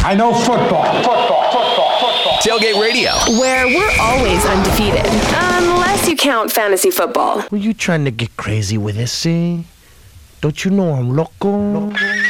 I know football. Tailgate Radio. Where we're always undefeated. Unless you count fantasy football. Were you trying to get crazy with this, see? Don't you know I'm loco?